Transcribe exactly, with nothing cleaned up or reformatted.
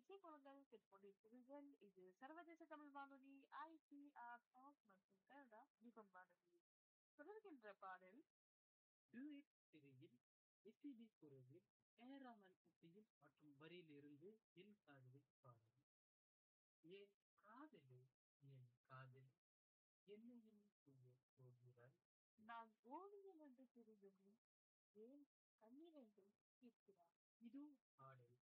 இசைக்குழுக்கள் கேட்டுக்கொண்டிருக்கிறீர்கள். இது சர்வதேச தமிழ் வானொலி ஐ டி ஆர் டாப் மற்றும் கனடா யுகம் வானொலி. தொடர்கின்ற பாடல் டூயட் திரையில் எஸ்பிபி குரலில் ஏராமன் இசையில் மற்றும் வரியிலிருந்து என் காதலில் பாடல். ஏன் காதலே, என் காதலே, என்னையும் செய்ய போகிறாய். நான் ஓவியம் என்று தெரிந்தும் ஏன் கண்ணீர் என்று கேட்கிறார். இது பாடல்